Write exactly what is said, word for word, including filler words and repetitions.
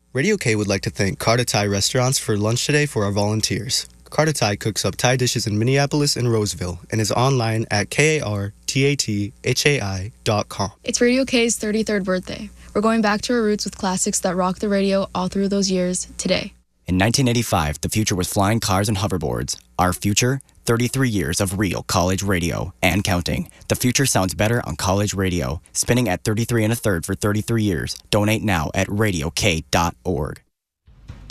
Radio K would like to thank Carta Thai Restaurants for lunch today for our volunteers. Carta Thai cooks up Thai dishes in Minneapolis and Roseville and is online at kartathai dot com. It's Radio K's thirty-third birthday. We're going back to our roots with classics that rocked the radio all through those years today. In nineteen eighty-five, the future was flying cars and hoverboards. Our future? thirty-three years of real college radio and counting. The future sounds better on college radio. Spinning at thirty-three and a third for thirty-three years. Donate now at radio k dot org.